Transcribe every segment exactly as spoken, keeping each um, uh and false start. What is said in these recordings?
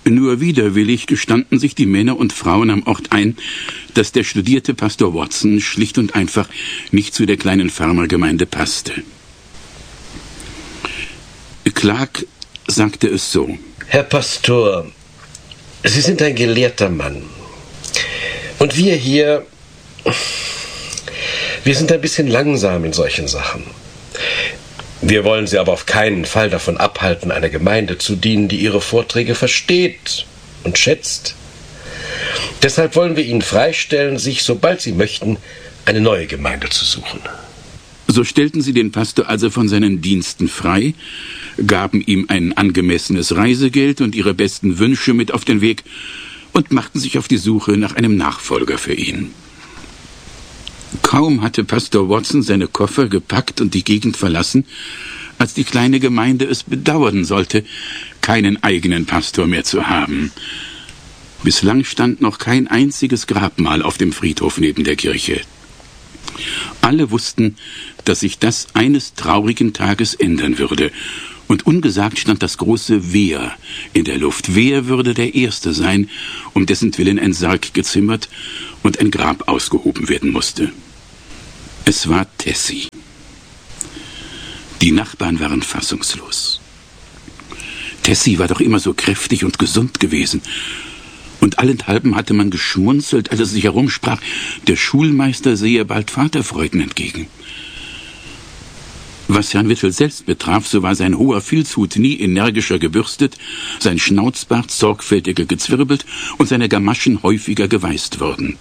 Nur widerwillig gestanden sich die Männer und Frauen am Ort ein, dass der studierte Pastor Watson schlicht und einfach nicht zu der kleinen Farmergemeinde passte. Clark sagte es so: Herr Pastor, Sie sind ein gelehrter Mann. Und wir hier, wir sind ein bisschen langsam in solchen Sachen. Wir wollen Sie aber auf keinen Fall davon abhalten, einer Gemeinde zu dienen, die Ihre Vorträge versteht und schätzt. Deshalb wollen wir Ihnen freistellen, sich, sobald Sie möchten, eine neue Gemeinde zu suchen. So stellten sie den Pastor also von seinen Diensten frei, gaben ihm ein angemessenes Reisegeld und ihre besten Wünsche mit auf den Weg und machten sich auf die Suche nach einem Nachfolger für ihn. Kaum hatte Pastor Watson seine Koffer gepackt und die Gegend verlassen, als die kleine Gemeinde es bedauern sollte, keinen eigenen Pastor mehr zu haben. Bislang stand noch kein einziges Grabmal auf dem Friedhof neben der Kirche. Alle wussten, dass sich das eines traurigen Tages ändern würde, und ungesagt stand das große Wer in der Luft. Wer würde der Erste sein, um dessen Willen ein Sarg gezimmert und ein Grab ausgehoben werden musste? Es war Tessie. Die Nachbarn waren fassungslos. Tessie war doch immer so kräftig und gesund gewesen. Und allenthalben hatte man geschmunzelt, als es sich herumsprach, der Schulmeister sehe bald Vaterfreuden entgegen. Was Herrn Whittle selbst betraf, so war sein hoher Filzhut nie energischer gebürstet, sein Schnauzbart sorgfältiger gezwirbelt und seine Gamaschen häufiger geweißt worden.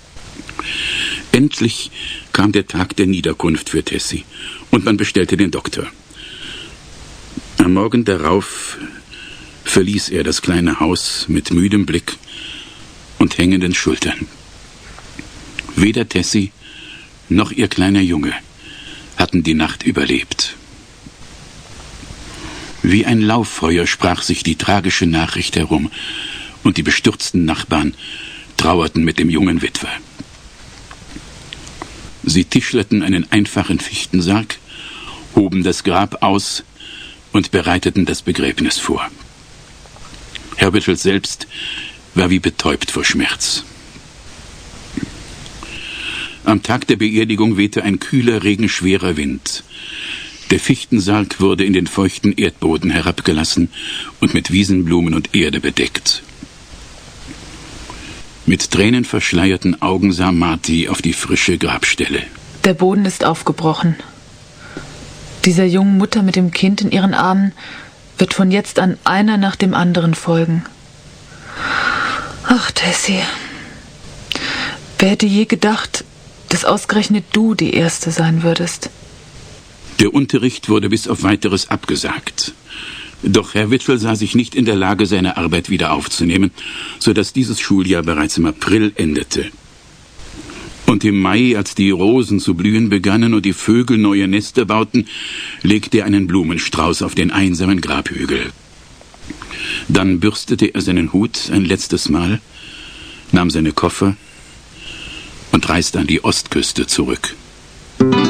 Endlich kam der Tag der Niederkunft für Tessie, und man bestellte den Doktor. Am Morgen darauf verließ er das kleine Haus mit müdem Blick und hängenden Schultern. Weder Tessie noch ihr kleiner Junge hatten die Nacht überlebt. Wie ein Lauffeuer sprach sich die tragische Nachricht herum, und die bestürzten Nachbarn trauerten mit dem jungen Witwer. Sie tischlerten einen einfachen Fichtensarg, hoben das Grab aus und bereiteten das Begräbnis vor. Herr Whittle selbst war wie betäubt vor Schmerz. Am Tag der Beerdigung wehte ein kühler, regenschwerer Wind. Der Fichtensarg wurde in den feuchten Erdboden herabgelassen und mit Wiesenblumen und Erde bedeckt. Mit tränenverschleierten Augen sah Marty auf die frische Grabstelle. Der Boden ist aufgebrochen. Dieser jungen Mutter mit dem Kind in ihren Armen wird von jetzt an einer nach dem anderen folgen. Ach, Tessie, wer hätte je gedacht, dass ausgerechnet du die Erste sein würdest? Der Unterricht wurde bis auf Weiteres abgesagt. Doch Herr Whittle sah sich nicht in der Lage, seine Arbeit wieder aufzunehmen, so dass dieses Schuljahr bereits im April endete. Und im Mai, als die Rosen zu blühen begannen und die Vögel neue Nester bauten, legte er einen Blumenstrauß auf den einsamen Grabhügel. Dann bürstete er seinen Hut ein letztes Mal, nahm seine Koffer und reiste an die Ostküste zurück.